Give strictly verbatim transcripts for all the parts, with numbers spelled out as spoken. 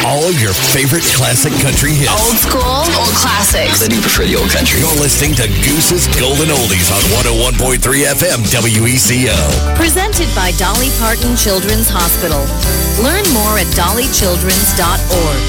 all your favorite classic country hits. Old school, old classics. I do prefer the old country. You're listening to Goose's Golden Oldies on one oh one point three F M W E C O. Presented by Dolly Parton Children's Hospital. Learn more at dolly children's dot org.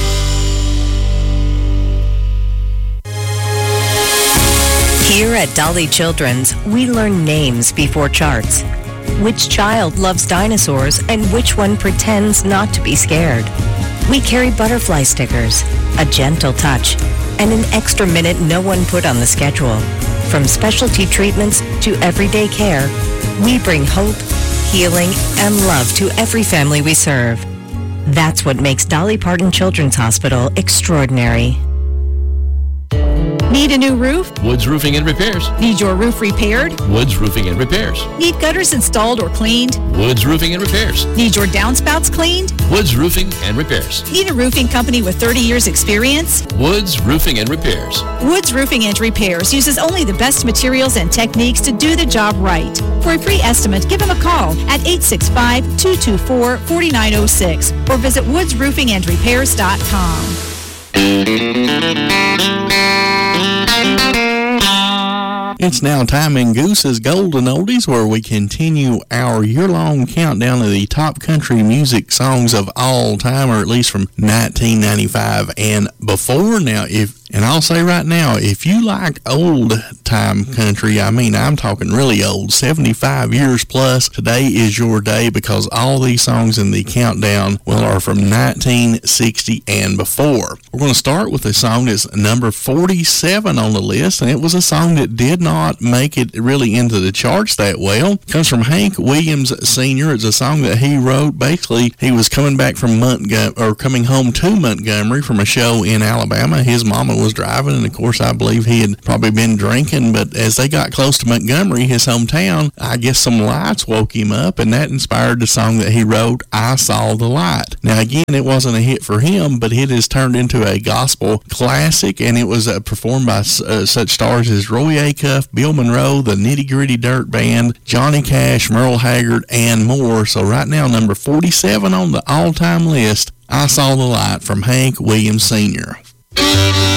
Here at Dolly Children's, we learn names before charts. Which child loves dinosaurs and which one pretends not to be scared? We carry butterfly stickers, a gentle touch, and an extra minute no one put on the schedule. From specialty treatments to everyday care, we bring hope, healing, and love to every family we serve. That's what makes Dolly Parton Children's Hospital extraordinary. Need a new roof? Woods Roofing and Repairs. Need your roof repaired? Woods Roofing and Repairs. Need gutters installed or cleaned? Woods Roofing and Repairs. Need your downspouts cleaned? Woods Roofing and Repairs. Need a roofing company with thirty years experience? Woods Roofing and Repairs. Woods Roofing and Repairs uses only the best materials and techniques to do the job right. For a free estimate, give them a call at eight six five, two two four, four nine zero six or visit woods roofing and repairs dot com. It's now time in Goose's Golden Oldies, where we continue our year-long countdown of the top country music songs of all time, or at least from nineteen ninety-five and before. Now, if and I'll say right now, if you like old-time country, I mean, I'm talking really old, seventy-five years plus, today is your day, because all these songs in the countdown, well, are from nineteen sixty and before. We're going to start with a song that's number forty-seven on the list, and it was a song that did not make it really into the charts that well. It comes from Hank Williams Senior It's a song that he wrote. Basically, he was coming back from Montgomery, or coming home to Montgomery from a show in Alabama. His mama was driving, and of course I believe he had probably been drinking, but as they got close to Montgomery, his hometown, I guess some lights woke him up, and that inspired the song that he wrote, I Saw the Light. Now again, it wasn't a hit for him, but it has turned into a gospel classic, and it was uh, performed by uh, such stars as Roy Acuff, Bill Monroe, the Nitty Gritty Dirt Band, Johnny Cash, Merle Haggard, and more. So right now, number forty-seven on the all-time list, I Saw the Light from Hank Williams Senior